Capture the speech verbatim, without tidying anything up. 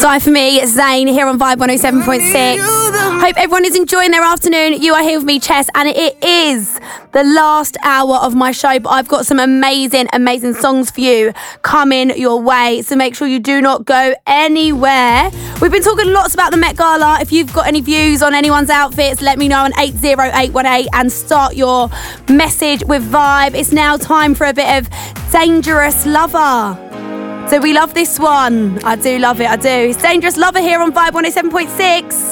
Die For Me, Zayn, here on Vibe one oh seven point six. Hope everyone is enjoying their afternoon. You are here with me, Chess, and it is the last hour of my show, but I've got some amazing, amazing songs for you coming your way, so make sure you do not go anywhere. We've been talking lots about the Met Gala. If you've got any views on anyone's outfits, let me know on eight zero eight one eight and start your message with Vibe. It's now time for a bit of Dangerous Lover. So we love this one. I do love it, I do. It's Dangerous Lover here on Vibe one oh seven point six.